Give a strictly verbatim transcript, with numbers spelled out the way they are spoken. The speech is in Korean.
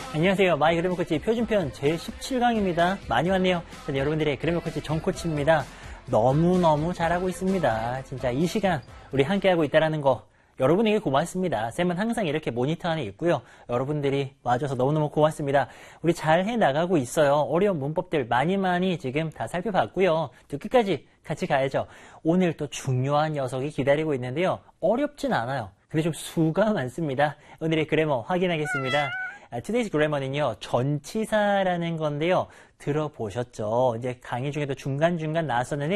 안녕하세요. 마이 그래머 코치 표준편 제십칠 강입니다. 많이 왔네요. 저는 여러분들의 그래머 코치 정 코치입니다. 너무너무 잘하고 있습니다. 진짜 이 시간 우리 함께하고 있다는 거 여러분에게 고맙습니다. 쌤은 항상 이렇게 모니터 안에 있고요. 여러분들이 와줘서 너무너무 고맙습니다. 우리 잘 해나가고 있어요. 어려운 문법들 많이 많이 지금 다 살펴봤고요. 또 끝까지 같이 가야죠. 오늘 또 중요한 녀석이 기다리고 있는데요. 어렵진 않아요. 근데 좀 수가 많습니다. 오늘의 그래머 확인하겠습니다. Today's Grammar는요, 전치사라는 건데요. 들어보셨죠? 이제 강의 중에도 중간중간 나왔었는데,